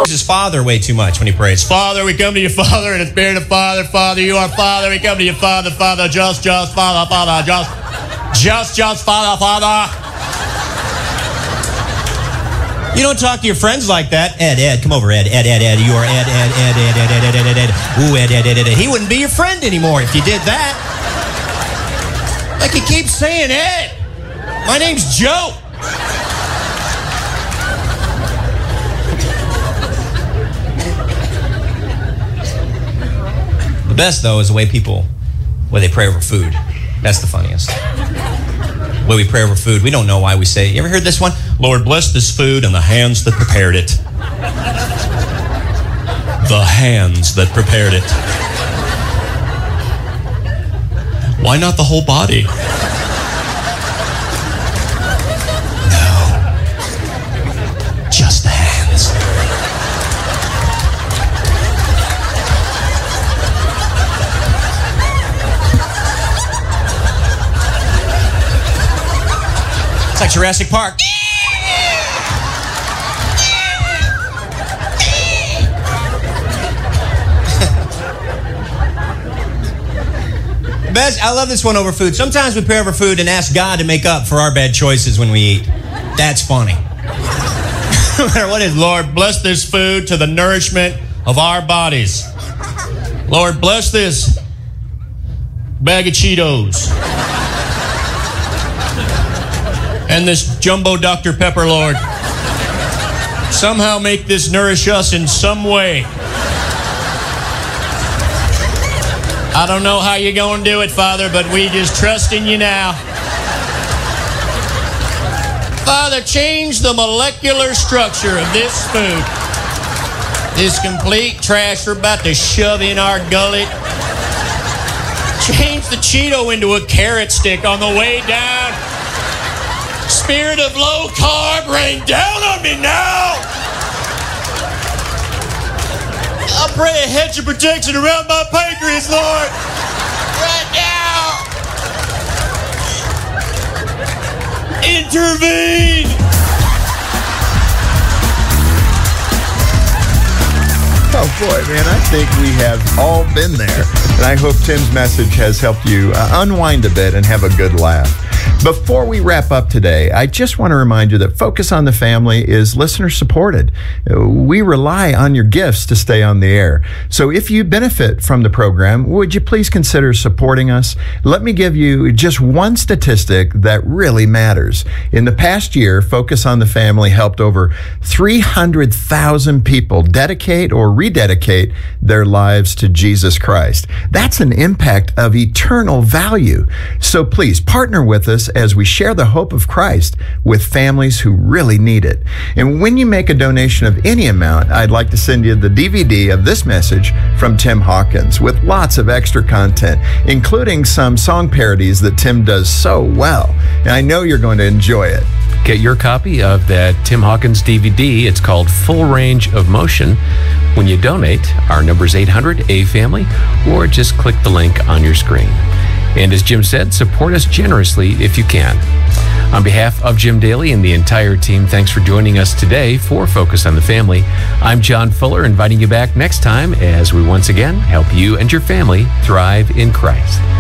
His Father way too much when he prays. Father, we come to you, Father, in the spirit of Father. Father, you are Father. We come to you, Father, Father, just, Father, Father, just, Father, Father. You don't talk to your friends like that. Ed, come over, Ed. You are Ed. Ooh, Ed. He wouldn't be your friend anymore if you did that. Like he keeps saying, Ed, my name's Joe. The best, though, is the way they pray over food. That's the funniest. The way we pray over food, we don't know why we say it. You ever heard this one? Lord, bless this food and the hands that prepared it. The hands that prepared it. Why not the whole body? No. Just the hands. It's like Jurassic Park. Best, I love this one over food. Sometimes we pray over food and ask God to make up for our bad choices when we eat. That's funny. No matter what it is, Lord, bless this food to the nourishment of our bodies. Lord, bless this bag of Cheetos. And this jumbo Dr. Pepper, Lord. Somehow make this nourish us in some way. I don't know how you're going to do it, Father, but we just trust in you now. Father, change the molecular structure of this food. This complete trash we're about to shove in our gullet. Change the Cheeto into a carrot stick on the way down. Spirit of low carb, rain down on me now. I pray a hedge of protection around my pancreas, Lord. Right now. Intervene. Oh boy, man, I think we have all been there. And I hope Tim's message has helped you unwind a bit and have a good laugh. Before we wrap up today, I just want to remind you that Focus on the Family is listener supported. We rely on your gifts to stay on the air. So if you benefit from the program, would you please consider supporting us? Let me give you just one statistic that really matters. In the past year, Focus on the Family helped over 300,000 people dedicate or rededicate their lives to Jesus Christ. That's an impact of eternal value. So please partner with us as we share the hope of Christ with families who really need it. And when you make a donation of any amount, I'd like to send you the DVD of this message from Tim Hawkins with lots of extra content, including some song parodies that Tim does so well. And I know you're going to enjoy it. Get your copy of that Tim Hawkins DVD. It's called Full Range of Motion. When you donate, our number is 800-A-FAMILY, or just click the link on your screen. And as Jim said, support us generously if you can. On behalf of Jim Daly and the entire team, thanks for joining us today for Focus on the Family. I'm John Fuller, inviting you back next time as we once again help you and your family thrive in Christ.